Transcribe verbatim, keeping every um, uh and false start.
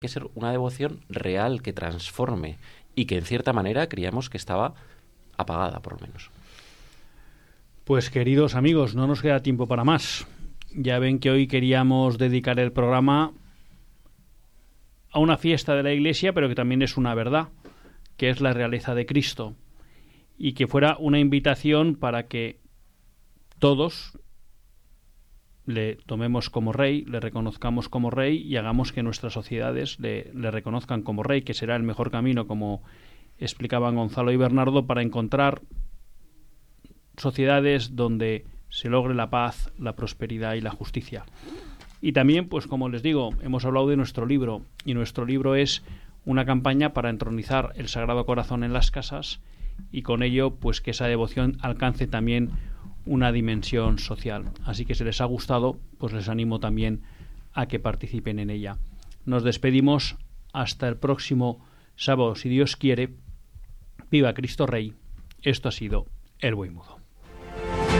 que ser una devoción real, que transforme, y que en cierta manera creíamos que estaba apagada, por lo menos. Pues queridos amigos, no nos queda tiempo para más. Ya ven que hoy queríamos dedicar el programa a una fiesta de la Iglesia, pero que también es una verdad, que es la realeza de Cristo, y que fuera una invitación para que todos le tomemos como rey, le reconozcamos como rey y hagamos que nuestras sociedades le, le reconozcan como rey, que será el mejor camino, como explicaban Gonzalo y Bernardo, para encontrar sociedades donde se logre la paz, la prosperidad y la justicia. Y también, pues como les digo, hemos hablado de nuestro libro, y nuestro libro es una campaña para entronizar el Sagrado Corazón en las casas, y con ello pues que esa devoción alcance también una dimensión social. Así que si les ha gustado, pues les animo también a que participen en ella. Nos despedimos hasta el próximo sábado, si Dios quiere. Viva Cristo Rey. Esto ha sido El Buey Mudo.